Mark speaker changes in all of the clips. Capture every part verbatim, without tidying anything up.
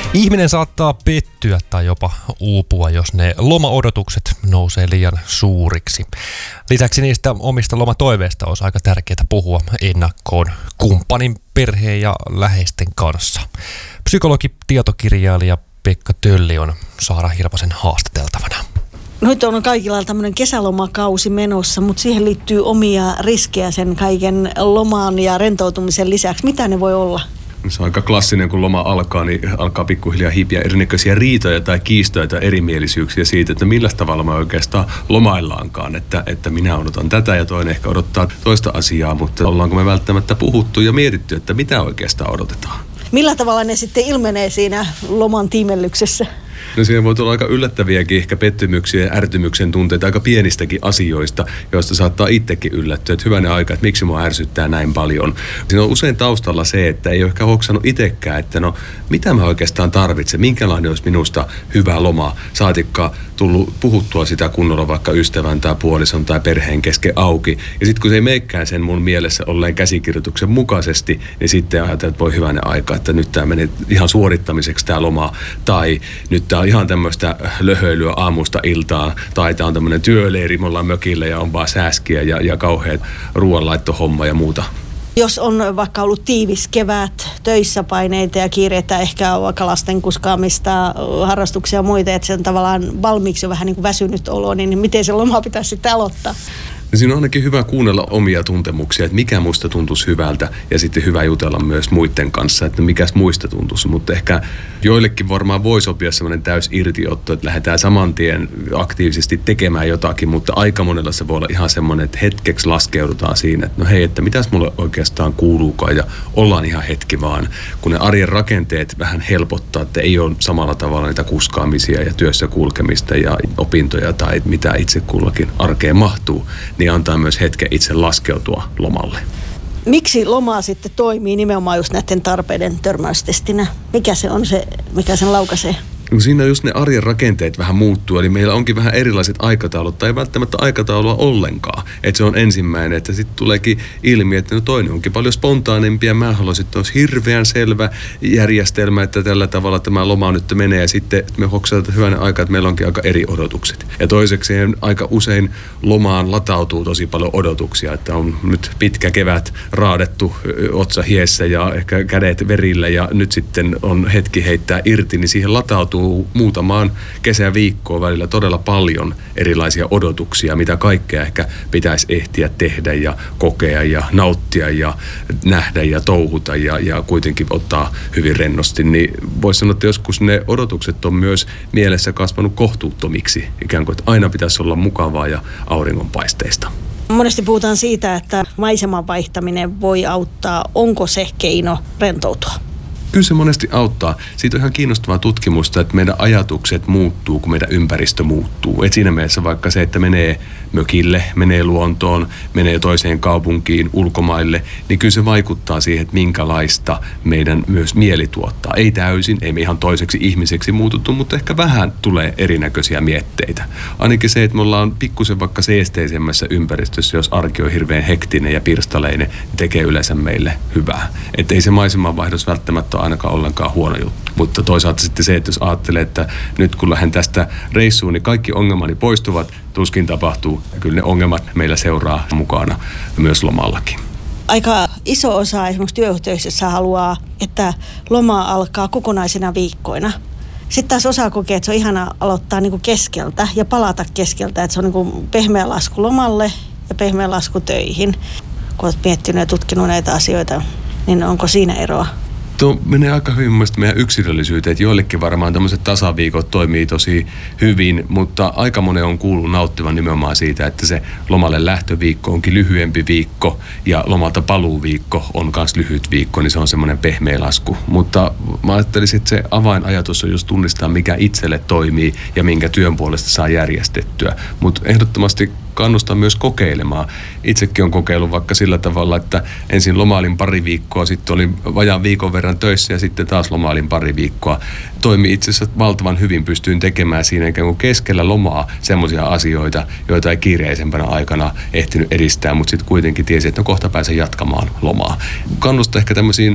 Speaker 1: Ihminen saattaa pettyä tai jopa uupua, jos ne lomaodotukset nousee liian suuriksi. Lisäksi niistä omista lomatoiveista olisi aika tärkeää puhua ennakkoon kumppanin, perheen ja läheisten kanssa. Psykologi, tietokirjailija Pekka Tölli on Saara Hirvosen haastateltavana.
Speaker 2: Nyt on kaikilla tämmöinen kesälomakausi menossa, mutta siihen liittyy omia riskejä sen kaiken lomaan ja rentoutumisen lisäksi. Mitä ne voi olla?
Speaker 3: Se on aika klassinen, kun loma alkaa, niin alkaa pikkuhiljaa hiipiä erinäköisiä riitoja tai kiistoja tai erimielisyyksiä siitä, että millä tavalla me oikeastaan lomaillaankaan, että, että minä odotan tätä ja toinen ehkä odottaa toista asiaa, mutta ollaanko me välttämättä puhuttu ja mietitty, että mitä oikeastaan odotetaan?
Speaker 2: Millä tavalla ne sitten ilmenee siinä loman tiimellyksessä?
Speaker 3: No siinä voi tulla aika yllättäviäkin ehkä pettymyksiä ja ärtymyksen tunteita aika pienistäkin asioista, joista saattaa itsekin yllättyä, että hyvänen aika, että miksi mua ärsyttää näin paljon. Siinä on usein taustalla se, että ei ole ehkä hoksannut itsekään, että no mitä mä oikeastaan tarvitsen, minkälainen olisi minusta hyvä loma, saatikka tullut puhuttua sitä kunnolla vaikka ystävän tai puolison tai perheen kesken auki. Ja sitten kun se ei meikään sen mun mielessä olleen käsikirjoituksen mukaisesti, niin sitten ajatellaan, että voi hyvänen aika, että nyt tämä menee ihan suorittamiseksi tämä loma, tai nyt tämä on ihan tämmöistä löhöilyä aamusta iltaan, tai tämä on tämmöinen työleiri, me ollaan mökillä ja on vaan sääskiä ja, ja kauheat ruoanlaittohomma ja muuta.
Speaker 2: Jos on vaikka ollut tiivis kevät, töissä paineita ja kiireitä, ehkä on vaikka lasten kuskaamista, harrastuksia ja muita, että se on tavallaan valmiiksi jo vähän niin kuin väsynyt olo, niin miten se loma pitäisi sitten aloittaa?
Speaker 3: No siinä on ainakin hyvä kuunnella omia tuntemuksia, että mikä musta tuntuisi hyvältä ja sitten hyvä jutella myös muiden kanssa, että mikäs muista tuntuisi. Mutta ehkä joillekin varmaan voi sopia semmoinen täys irtiotto, että lähdetään saman tien aktiivisesti tekemään jotakin, mutta aika monella se voi olla ihan semmoinen, että hetkeksi laskeudutaan siinä, että no hei, että mitäs mulle oikeastaan kuuluukaan ja ollaan ihan hetki vaan, kun ne arjen rakenteet vähän helpottaa, että ei ole samalla tavalla niitä kuskaamisia ja työssä kulkemista ja opintoja tai mitä itse kullakin arkeen mahtuu, niin antaa myös hetken itse laskeutua lomalle.
Speaker 2: Miksi loma sitten toimii nimenomaan just näiden tarpeiden törmäystestinä? Mikä se on se, mikä sen laukaisee?
Speaker 3: No siinä just ne arjen rakenteet vähän muuttuu, eli meillä onkin vähän erilaiset aikataulut, tai ei välttämättä aikataulua ollenkaan. Että se on ensimmäinen, että sitten tuleekin ilmi, että no toinen onkin paljon spontaanimpi, ja mä haluaisin, että olisi hirveän selvä järjestelmä, että tällä tavalla tämä loma nyt menee, ja sitten me hoksataan hyvänä aikaa, että meillä onkin aika eri odotukset. Ja toiseksi aika usein lomaan latautuu tosi paljon odotuksia, että on nyt pitkä kevät raadettu otsa hiessä ja ehkä kädet verillä, ja nyt sitten on hetki heittää irti, niin siihen latautuu muutamaan kesäviikkoon välillä todella paljon erilaisia odotuksia, mitä kaikkea ehkä pitäisi ehtiä tehdä ja kokea ja nauttia ja nähdä ja touhuta ja, ja kuitenkin ottaa hyvin rennosti. Niin voisi sanoa, että joskus ne odotukset on myös mielessä kasvanut kohtuuttomiksi, ikään kuin, että aina pitäisi olla mukavaa ja auringonpaisteista.
Speaker 2: Monesti puhutaan siitä, että maiseman vaihtaminen voi auttaa. Onko se keino rentoutua?
Speaker 3: Kyllä se monesti auttaa. Siitä on ihan kiinnostavaa tutkimusta, että meidän ajatukset muuttuu, kun meidän ympäristö muuttuu. Et siinä mielessä vaikka se, että menee mökille, menee luontoon, menee toiseen kaupunkiin, ulkomaille, niin kyllä se vaikuttaa siihen, että minkälaista meidän myös mieli tuottaa. Ei täysin, ei me ihan toiseksi ihmiseksi muututtu, mutta ehkä vähän tulee erinäköisiä mietteitä. Ainakin se, että me ollaan pikkusen vaikka seesteisemmässä ympäristössä, jos arki on hirveän hektinen ja pirstaleinen, niin tekee yleensä meille hyvää. Että ei se maisemanvaihdos välttämättä ole ainakaan ollenkaan huono juttu. Mutta toisaalta sitten se, että jos ajattelee, että nyt kun lähden tästä reissuun, niin kaikki ongelmani poistuvat, tuskin tapahtuu. Ja kyllä ne ongelmat meillä seuraa mukana myös lomallakin.
Speaker 2: Aika iso osa esimerkiksi työyhteisössä haluaa, että loma alkaa kokonaisena viikkoina. Sitten taas osa kokee, että se on ihana aloittaa niin kuin keskeltä ja palata keskeltä, että se on niin kuin pehmeä lasku lomalle ja pehmeä lasku töihin. Kun olet miettinyt ja tutkinut näitä asioita, niin onko siinä eroa?
Speaker 3: Tuo menee aika hyvin mielestäni meidän yksilöllisyyteen, että joillekin varmaan tämmöiset tasaviikot toimii tosi hyvin, mutta aika monen on kuullut nauttivan nimenomaan siitä, että se lomalle lähtöviikko onkin lyhyempi viikko ja lomalta paluuviikko on myös lyhyt viikko, niin se on semmoinen pehmeä lasku. Mutta mä ajattelisin, että se avainajatus on just tunnistaa, mikä itselle toimii ja minkä työn puolesta saa järjestettyä, mutta ehdottomasti kannustan myös kokeilemaan. Itsekin on kokeillut vaikka sillä tavalla, että ensin lomailin pari viikkoa, sitten olin vajaan viikon verran töissä ja sitten taas lomailin pari viikkoa. Toimi itse asiassa valtavan hyvin, pystyin tekemään siinä ikään kuin keskellä lomaa semmoisia asioita, joita ei kiireisempänä aikana ehtinyt edistää, mutta sitten kuitenkin tiesi, että no kohta pääsen jatkamaan lomaa. Kannustan ehkä tämmöisiin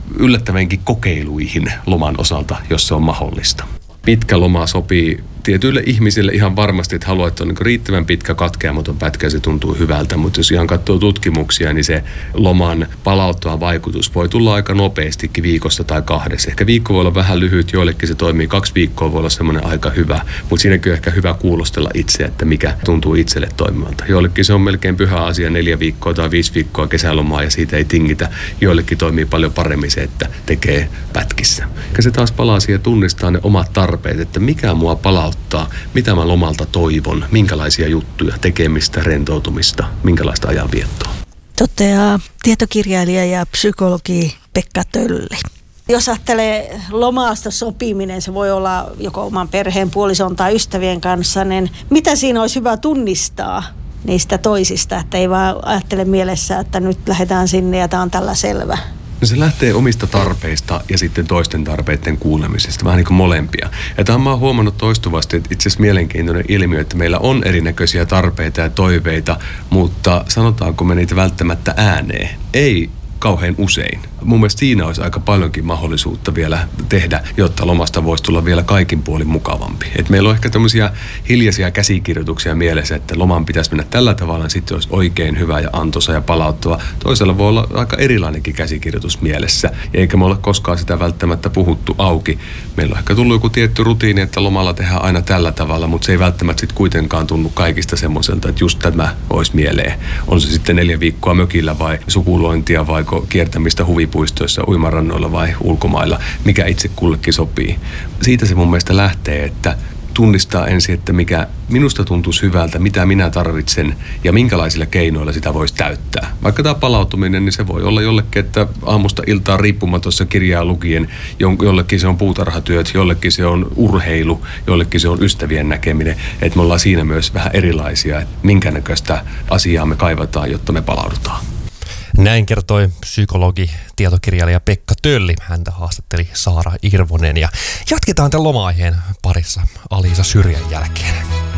Speaker 3: yllättävänkin kokeiluihin loman osalta, jos se on mahdollista. Pitkä loma sopii tietyille ihmisille ihan varmasti, että haluaa, että on niin riittävän pitkä katkeamaton pätkä, se tuntuu hyvältä, mutta jos ihan katsoo tutkimuksia, niin se loman palauttava vaikutus voi tulla aika nopeastikin viikossa tai kahdessa. Ehkä viikko voi olla vähän lyhyt, joillekin se toimii, kaksi viikkoa voi olla semmoinen aika hyvä, mutta siinäkin on ehkä hyvä kuulostella itse, että mikä tuntuu itselle toimivalta. Joillekin se on melkein pyhä asia, neljä viikkoa tai viisi viikkoa kesälomaa ja siitä ei tingitä. Joillekin toimii paljon paremmin se, että tekee pätkissä. Ja se taas palaa siihen tunnistaa ne omat tarpeet, että mikä mua palauttaa, mitä mä lomalta toivon, minkälaisia juttuja, tekemistä, rentoutumista, minkälaista ajanviettoa.
Speaker 2: Toteaa tietokirjailija ja psykologi Pekka Tölli. Jos ajattelee lomasta sopiminen, se voi olla joko oman perheen, puolison tai ystävien kanssa, niin mitä siinä olisi hyvä tunnistaa niistä toisista, että ei vaan ajattele mielessä, että nyt lähdetään sinne ja tämä on tällä selvä?
Speaker 3: No se lähtee omista tarpeista ja sitten toisten tarpeiden kuulemisesta, vähän niin kuin molempia. Ja tämä mä oon huomannut toistuvasti, että itse asiassa mielenkiintoinen ilmiö, että meillä on erinäköisiä tarpeita ja toiveita, mutta sanotaanko me niitä välttämättä ääneen? Ei kauhean usein. Mun mielestä siinä olisi aika paljonkin mahdollisuutta vielä tehdä, jotta lomasta voisi tulla vielä kaikin puolin mukavampi. Et meillä on ehkä tämmöisiä hiljaisia käsikirjoituksia mielessä, että loman pitäisi mennä tällä tavalla, niin sitten se olisi oikein hyvä ja antoisa ja palauttava. Toisella voi olla aika erilainenkin käsikirjoitus mielessä, eikä me ole koskaan sitä välttämättä puhuttu auki. Meillä on ehkä tullut joku tietty rutiini, että lomalla tehdään aina tällä tavalla, mutta se ei välttämättä sitten kuitenkaan tunnu kaikista semmoiselta, että just tämä olisi mieleen. On se sitten neljä viikkoa mökillä vai sukulointia vai kiertämistä huvipuistoissa, uimarannoilla vai ulkomailla, mikä itse kullekin sopii. Siitä se mun mielestä lähtee, että tunnistaa ensin, että mikä minusta tuntuisi hyvältä, mitä minä tarvitsen ja minkälaisilla keinoilla sitä voisi täyttää. Vaikka tämä palautuminen, niin se voi olla jollekin, että aamusta iltaan riippumatossa kirjaa lukien, jollekin se on puutarhatyöt, jollekin se on urheilu, jollekin se on ystävien näkeminen. Että me ollaan siinä myös vähän erilaisia, että minkä näköistä asiaa me kaivataan, jotta me palaudutaan.
Speaker 1: Näin kertoi psykologi, tietokirjailija Pekka Tölli. Häntä haastatteli Saara Irvonen ja jatketaan tämän loma-aiheen parissa Aliisa Syrjän jälkeen.